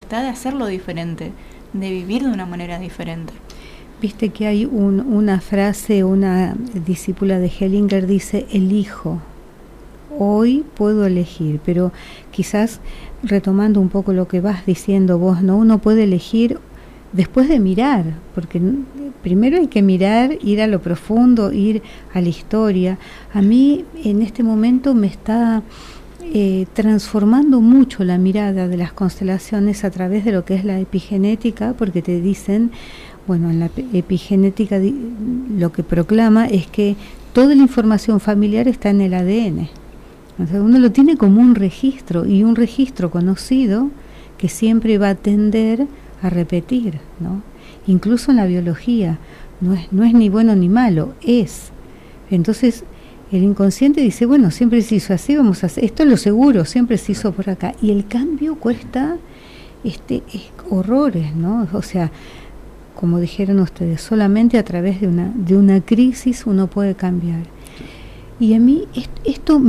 libertad de hacerlo diferente, de vivir de una manera diferente. Viste que hay una frase, una discípula de Hellinger dice, elijo, hoy puedo elegir, pero quizás retomando un poco lo que vas diciendo vos, ¿no? Uno puede elegir después de mirar, porque primero hay que mirar, ir a lo profundo, ir a la historia. A mí en este momento me está transformando mucho la mirada de las constelaciones a través de lo que es la epigenética, porque te dicen, bueno, en la epigenética lo que proclama es que toda la información familiar está en el ADN. O sea, uno lo tiene como un registro, y un registro conocido que siempre va a tender a repetir, ¿no? Incluso en la biología, no es ni bueno ni malo, es. Entonces, el inconsciente dice, bueno, siempre se hizo así, vamos a hacer, esto es lo seguro, siempre se hizo por acá. Y el cambio cuesta horrores, ¿no? O sea, como dijeron ustedes, solamente a través de una crisis uno puede cambiar. Y a mí esto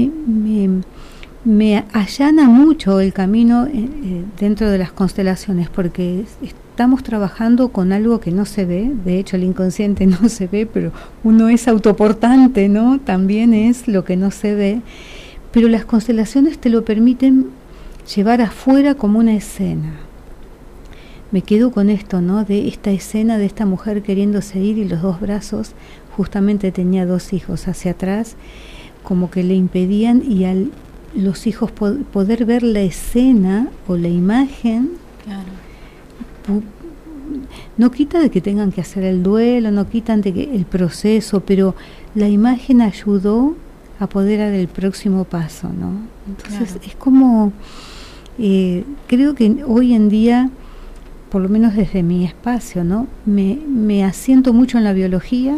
me allana mucho el camino dentro de las constelaciones, porque estamos trabajando con algo que no se ve. De hecho, el inconsciente no se ve, pero uno es autoportante, ¿no? También es lo que no se ve. Pero las constelaciones te lo permiten llevar afuera como una escena. Me quedo con esto, ¿no? De esta escena de esta mujer queriéndose ir y los dos brazos, justamente tenía 2 hijos hacia atrás, como que le impedían, y al los hijos poder ver la escena o la imagen, claro, no quita de que tengan que hacer el duelo, no quitan de que el proceso, pero la imagen ayudó a poder dar el próximo paso, ¿no? Entonces, claro, es como creo que hoy en día, por lo menos desde mi espacio, ¿no? Me asiento mucho en la biología,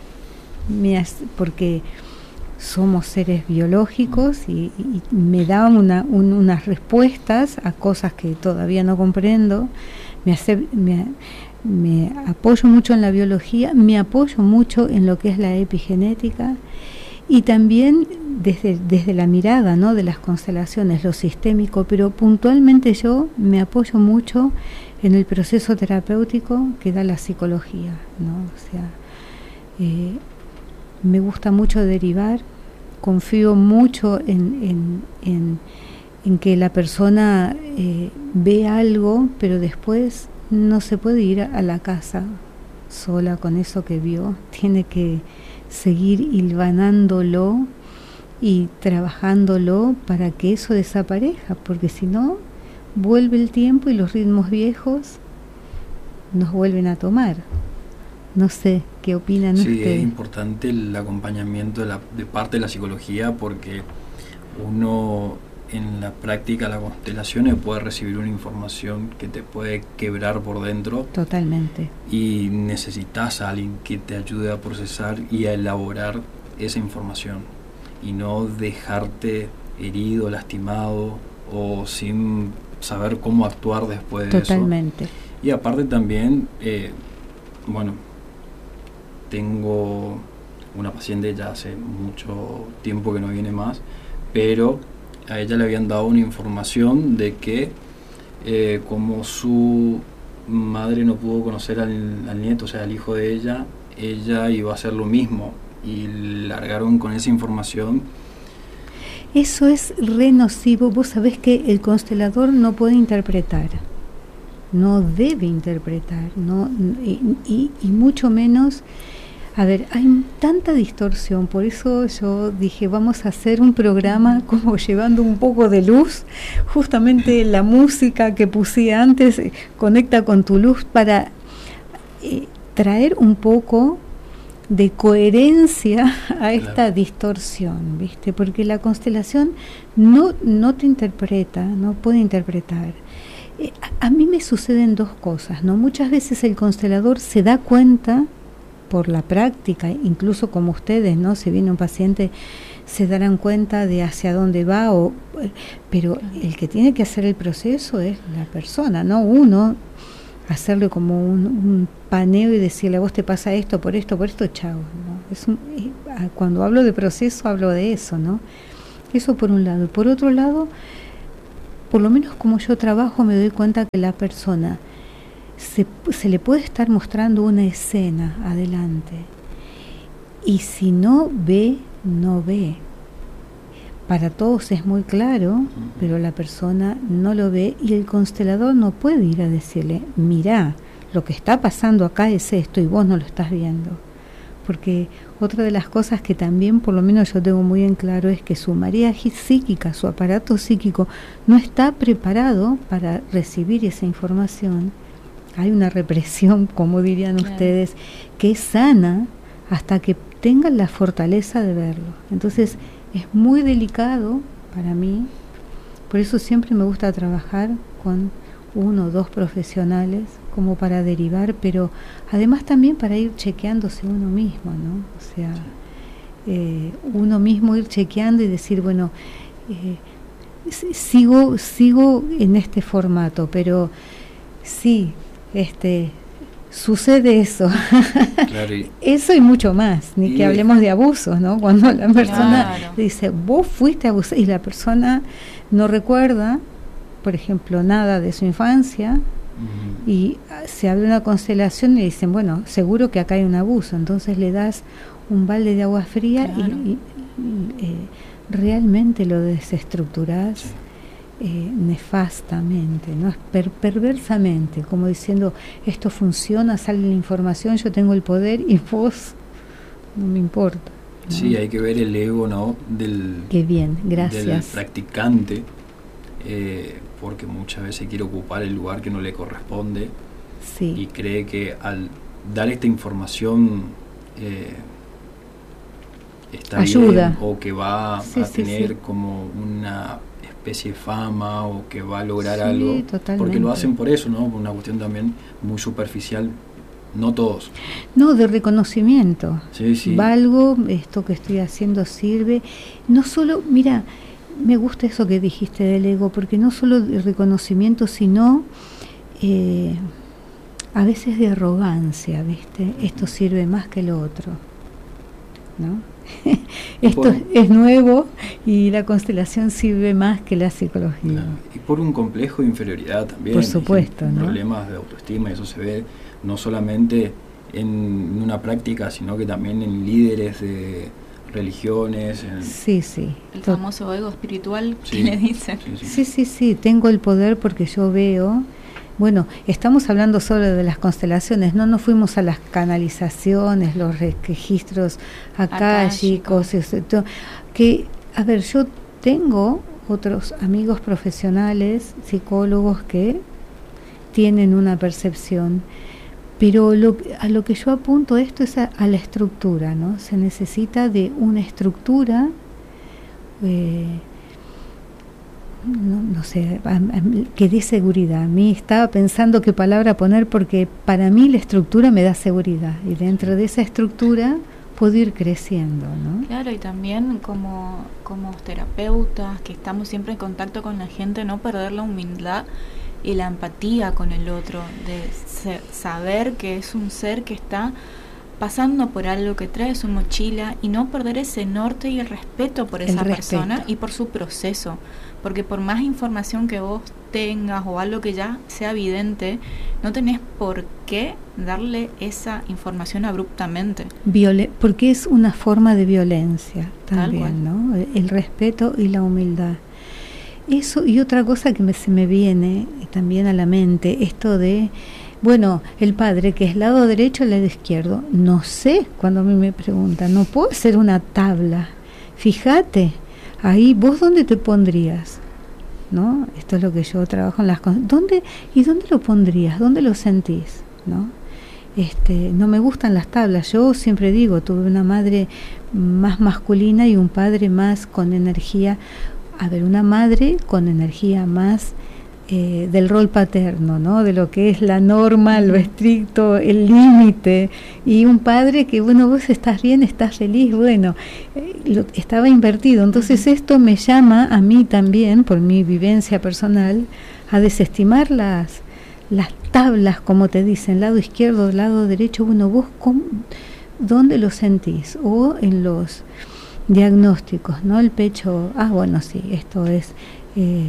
porque somos seres biológicos y me daban unas respuestas a cosas que todavía no comprendo. Me apoyo mucho en la biología, me apoyo mucho en lo que es la epigenética, y también desde la mirada, ¿no?, de las constelaciones, lo sistémico, pero puntualmente yo me apoyo mucho en el proceso terapéutico que da la psicología, ¿no? O sea, me gusta mucho derivar, confío mucho en que la persona ve algo, pero después no se puede ir a la casa sola con eso que vio, tiene que seguir hilvanándolo y trabajándolo para que eso desaparezca, porque si no, vuelve el tiempo y los ritmos viejos nos vuelven a tomar. No sé, ¿qué opinan ustedes? Sí, es importante el acompañamiento de parte de la psicología, porque uno en la práctica de las constelaciones puede recibir una información que te puede quebrar por dentro. Totalmente. Y necesitas a alguien que te ayude a procesar y a elaborar esa información, y no dejarte herido, lastimado o sin saber cómo actuar después de eso. Totalmente. Y aparte también, tengo una paciente ya hace mucho tiempo que no viene más, pero a ella le habían dado una información de que como su madre no pudo conocer al nieto, o sea, al hijo de ella iba a hacer lo mismo, y largaron con esa información. Eso es re nocivo. Vos sabés que el constelador no puede interpretar, no debe interpretar, no, y mucho menos. A ver, hay tanta distorsión, por eso yo dije, vamos a hacer un programa como llevando un poco de luz. Justamente la música que puse antes conecta con tu luz para traer un poco de coherencia a esta distorsión, ¿viste? Porque la constelación no te interpreta, no puede interpretar. A mí me suceden 2 cosas, ¿no? Muchas veces el constelador se da cuenta por la práctica, incluso como ustedes, ¿no? Si viene un paciente, se darán cuenta de hacia dónde va, pero el que tiene que hacer el proceso es la persona, no uno hacerle como un paneo y decirle, a vos te pasa esto, por esto, chao, ¿no? Cuando hablo de proceso, hablo de eso, ¿no? Eso por un lado. Por otro lado, por lo menos como yo trabajo, me doy cuenta que la persona se le puede estar mostrando una escena adelante, y si no ve, no ve. Para todos es muy claro, pero la persona no lo ve, y el constelador no puede ir a decirle, mirá, lo que está pasando acá es esto y vos no lo estás viendo. Porque otra de las cosas que también, por lo menos yo tengo muy en claro, es que su marea psíquica, su aparato psíquico, no está preparado para recibir esa información. Hay una represión, como dirían ustedes, que es sana hasta que tengan la fortaleza de verlo. Entonces es muy delicado para mí, por eso siempre me gusta trabajar con 1 o 2 profesionales como para derivar, pero además también para ir chequeándose uno mismo, ¿no? O sea, uno mismo ir chequeando y decir, bueno, sigo en este formato, pero sí, sucede eso. Claro, Eso y mucho más, ni que hablemos de abusos, ¿no? Cuando la persona dice, vos fuiste abusado, y la persona no recuerda, por ejemplo, nada de su infancia, y se abre una constelación y dicen, bueno, seguro que acá hay un abuso, entonces le das un balde de agua fría y realmente lo desestructurás. Nefastamente, ¿no? Perversamente, como diciendo, esto funciona, sale la información, yo tengo el poder y vos no me importa, ¿no? Sí, hay que ver el ego, ¿no? Qué bien, gracias. Del practicante, porque muchas veces quiere ocupar el lugar que no le corresponde, sí, y cree que al dar esta información está ayuda, bien, o que va a tener sí, como una especie de fama, o que va a lograr sí, algo, totalmente. Porque lo hacen por eso, ¿no? Por una cuestión también muy superficial, no todos. No, de reconocimiento. Sí, sí. Valgo, esto que estoy haciendo sirve. No solo, mira, me gusta eso que dijiste del ego, porque no solo de reconocimiento, sino a veces de arrogancia, ¿viste? Esto sirve más que lo otro, ¿no? Esto es nuevo y la constelación sirve más que la psicología. Claro, y por un complejo de inferioridad también. Por supuesto, ¿no? Problemas de autoestima, y eso se ve no solamente en una práctica, sino que también en líderes de religiones. Sí, sí. El famoso ego espiritual, sí, que le dicen. Sí, tengo el poder porque yo veo. Bueno, estamos hablando solo de las constelaciones, no nos fuimos a las canalizaciones, los registros akáshicos, que, a ver, yo tengo otros amigos profesionales, psicólogos que tienen una percepción, pero a lo que yo apunto esto es a la estructura, ¿no? Se necesita de una estructura, no sé, que dé seguridad. A mí estaba pensando qué palabra poner, porque para mí la estructura me da seguridad, y dentro de esa estructura puedo ir creciendo, ¿no? Claro, y también como terapeutas que estamos siempre en contacto con la gente, no perder la humildad y la empatía con el otro, de saber que es un ser que está pasando por algo, que trae su mochila, y no perder ese norte y el respeto por esa persona y por su proceso, porque por más información que vos tengas o algo que ya sea evidente, no tenés por qué darle esa información abruptamente. Porque es una forma de violencia también, ¿no? El respeto y la humildad. Eso, y otra cosa que se me viene también a la mente, esto de, bueno, el padre que es lado derecho, lado izquierdo. No sé, cuando a mí me preguntan, no puedo hacer una tabla. Fíjate, ahí vos dónde te pondrías, ¿no? Esto es lo que yo trabajo en las cosas. ¿Dónde lo pondrías? ¿Dónde lo sentís? ¿No? No me gustan las tablas. Yo siempre digo, tuve una madre más masculina y un padre más con energía. A ver, una madre con energía más del rol paterno, ¿no? De lo que es la norma, lo estricto, el límite, y un padre que, bueno, vos estás bien, estás feliz, bueno, estaba invertido. Entonces esto me llama a mí también, por mi vivencia personal, a desestimar las tablas, como te dicen, lado izquierdo, lado derecho. Bueno, vos ¿dónde lo sentís? O en los diagnósticos, ¿no? El pecho, bueno, sí, esto es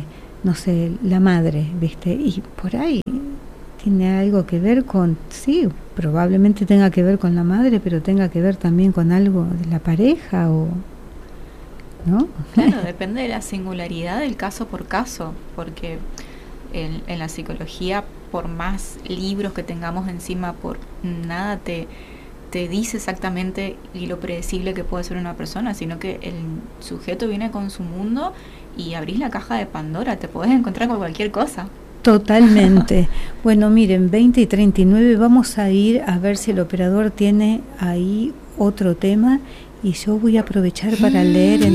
no sé, la madre, ¿viste? Y por ahí tiene algo que ver con, sí, probablemente tenga que ver con la madre, pero tenga que ver también con algo de la pareja, o ¿no? Claro, depende de la singularidad del caso por caso, porque en la psicología, por más libros que tengamos encima, por nada te dice exactamente y lo predecible que puede ser una persona, sino que el sujeto viene con su mundo y abrís la caja de Pandora, te podés encontrar con cualquier cosa. Totalmente. Bueno, miren, 20:39, vamos a ir a ver si el operador tiene ahí otro tema, y yo voy a aprovechar para leer en